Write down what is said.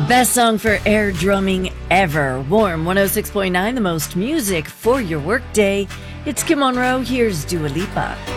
Best song for air drumming ever. Warm 106.9, the most music for your workday. It's Kim Monroe. Here's Dua Lipa.